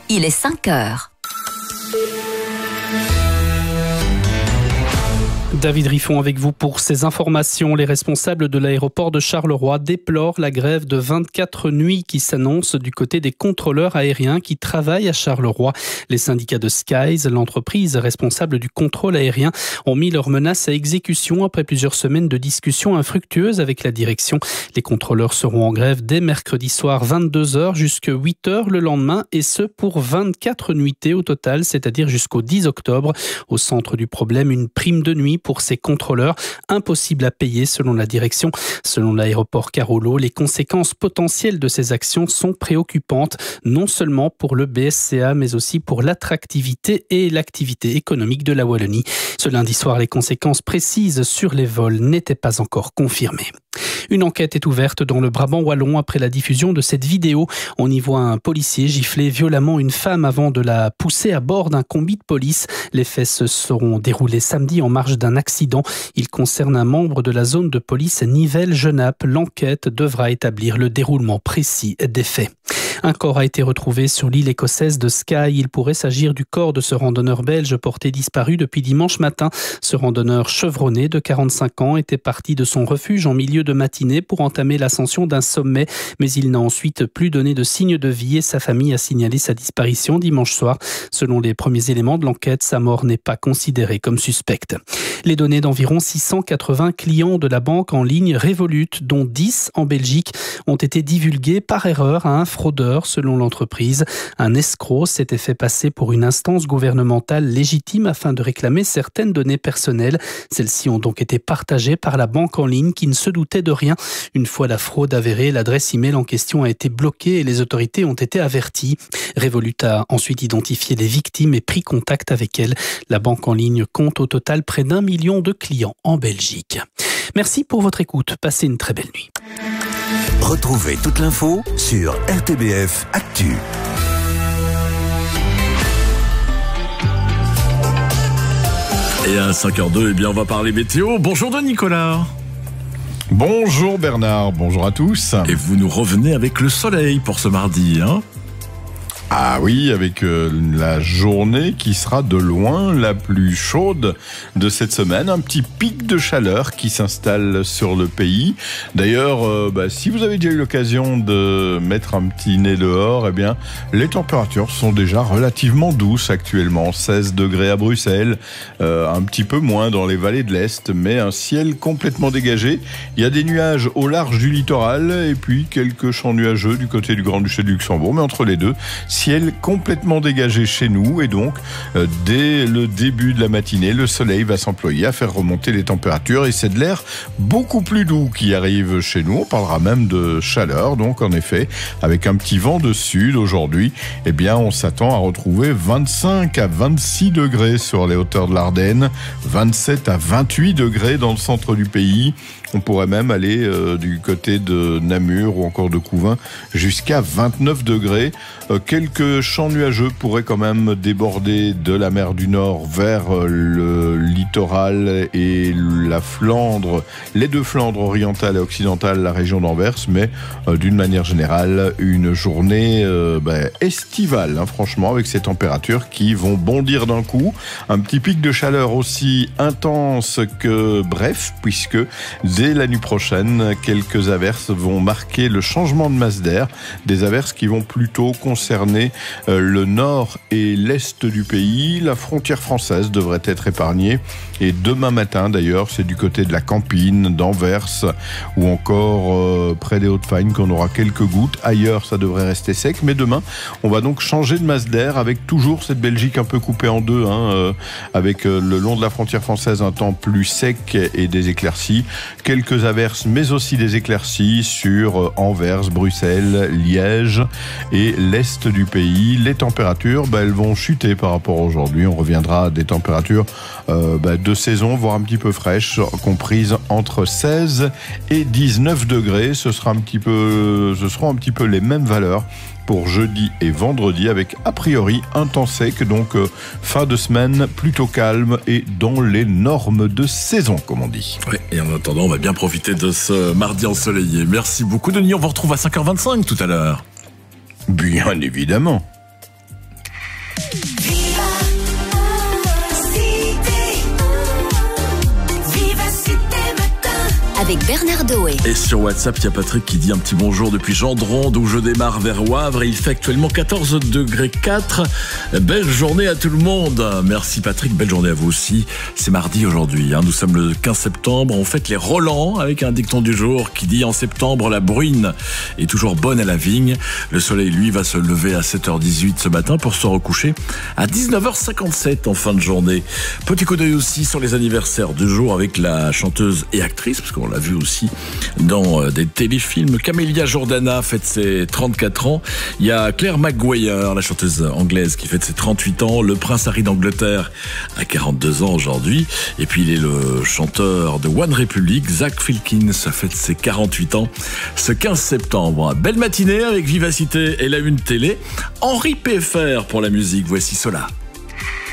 il est 5 heures. David Riffon avec vous pour ces informations. Les responsables de l'aéroport de Charleroi déplorent la grève de 24 nuits qui s'annonce du côté des contrôleurs aériens qui travaillent à Charleroi. Les syndicats de Skies, l'entreprise responsable du contrôle aérien, ont mis leurs menaces à exécution après plusieurs semaines de discussions infructueuses avec la direction. Les contrôleurs seront en grève dès mercredi soir 22h jusqu'à 8h le lendemain et ce pour 24 nuitées au total, c'est-à-dire jusqu'au 10 octobre. Au centre du problème, une prime de nuit pour ces contrôleurs, impossible à payer selon la direction. Selon l'aéroport Carolo, les conséquences potentielles de ces actions sont préoccupantes, non seulement pour le BSCA, mais aussi pour l'attractivité et l'activité économique de la Wallonie. Ce lundi soir, les conséquences précises sur les vols n'étaient pas encore confirmées. Une enquête est ouverte dans le Brabant wallon après la diffusion de cette vidéo. On y voit un policier gifler violemment une femme avant de la pousser à bord d'un combi de police. Les faits se seront déroulés samedi en marge d'un accident. Il concerne un membre de la zone de police Nivelles-Genappe. L'enquête devra établir le déroulement précis des faits. Un corps a été retrouvé sur l'île écossaise de Skye. Il pourrait s'agir du corps de ce randonneur belge porté disparu depuis dimanche matin. Ce randonneur chevronné de 45 ans était parti de son refuge en milieu de matinée pour entamer l'ascension d'un sommet, mais il n'a ensuite plus donné de signe de vie et sa famille a signalé sa disparition dimanche soir. Selon les premiers éléments de l'enquête, sa mort n'est pas considérée comme suspecte. Les données d'environ 680 clients de la banque en ligne Revolut, dont 10 en Belgique, ont été divulguées par erreur à un fraudeur, selon l'entreprise. Un escroc s'était fait passer pour une instance gouvernementale légitime afin de réclamer certaines données personnelles. Celles-ci ont donc été partagées par la banque en ligne qui ne se doutait de rien. Une fois la fraude avérée, l'adresse email en question a été bloquée et les autorités ont été averties. Revolut a ensuite identifié les victimes et pris contact avec elles. La banque en ligne compte au total près d'1 million de clients en Belgique. Merci pour votre écoute. Passez une très belle nuit. Retrouvez toute l'info sur RTBF Actu. Et à 5h02, eh bien, on va parler météo. Bonjour de Nicolas. Bonjour Bernard, bonjour à tous. Et vous nous revenez avec le soleil pour ce mardi, hein ? Ah oui, avec la journée qui sera de loin la plus chaude de cette semaine. Un petit pic de chaleur qui s'installe sur le pays. D'ailleurs, si vous avez déjà eu l'occasion de mettre un petit nez dehors, eh bien, les températures sont déjà relativement douces actuellement. 16 degrés à Bruxelles, un petit peu moins dans les vallées de l'Est, mais un ciel complètement dégagé. Il y a des nuages au large du littoral et puis quelques champs nuageux du côté du Grand-Duché de Luxembourg. Mais entre les deux, ciel complètement dégagé chez nous et donc dès le début de la matinée, le soleil va s'employer à faire remonter les températures et c'est de l'air beaucoup plus doux qui arrive chez nous. On parlera même de chaleur, donc en effet, avec un petit vent de sud aujourd'hui, eh bien on s'attend à retrouver 25 à 26 degrés sur les hauteurs de l'Ardenne, 27 à 28 degrés dans le centre du pays. On pourrait même aller du côté de Namur ou encore de Couvain jusqu'à 29 degrés. Quelques champs nuageux pourraient quand même déborder de la mer du Nord vers le littoral et la Flandre, les deux Flandres orientales et occidentales, la région d'Anvers, mais d'une manière générale, une journée estivale, franchement, avec ces températures qui vont bondir d'un coup. Un petit pic de chaleur aussi intense que bref, puisque dès la nuit prochaine, quelques averses vont marquer le changement de masse d'air, des averses qui vont plutôt concerner le nord et l'est du pays. La frontière française devrait être épargnée et demain matin d'ailleurs, c'est du côté de la Campine, d'Anvers ou encore près des Hauts-de-Fagne qu'on aura quelques gouttes. Ailleurs, ça devrait rester sec, mais demain, on va donc changer de masse d'air avec toujours cette Belgique un peu coupée en deux, avec le long de la frontière française un temps plus sec et des éclaircies. Quelques averses, mais aussi des éclaircies sur Anvers, Bruxelles, Liège et l'est du pays. Les températures, elles vont chuter par rapport à aujourd'hui. On reviendra à des températures de saison, voire un petit peu fraîches, comprises entre 16 et 19 degrés. Ce seront un petit peu les mêmes valeurs pour jeudi et vendredi, avec a priori un temps sec, donc fin de semaine plutôt calme et dans les normes de saison, comme on dit. Oui, et en attendant, on va bien profiter de ce mardi ensoleillé. Merci beaucoup Denis, on vous retrouve à 5h25 tout à l'heure. Bien évidemment. avec Bernard Doé. Et sur WhatsApp, il y a Patrick qui dit un petit bonjour depuis Gendron, d'où je démarre vers Wavre. Et il fait actuellement 14 degrés 4. Belle journée à tout le monde. Merci Patrick, belle journée à vous aussi. C'est mardi aujourd'hui, Nous sommes le 15 septembre. On fête les Rolands avec un dicton du jour qui dit: en septembre, la bruine est toujours bonne à la vigne. Le soleil, lui, va se lever à 7h18 ce matin pour se recoucher à 19h57 en fin de journée. Petit coup d'œil aussi sur les anniversaires du jour avec la chanteuse et actrice, parce qu'on l'a vu aussi dans des téléfilms. Camélia Jordana fête ses 34 ans. Il y a Claire McGuire, la chanteuse anglaise, qui fête ses 38 ans. Le prince Harry d'Angleterre a 42 ans aujourd'hui. Et puis il est le chanteur de One Republic, Zach Filkins, fête ses 48 ans ce 15 septembre. Belle matinée avec Vivacité et la Une Télé. Henri Pfeffer pour la musique. Voici cela.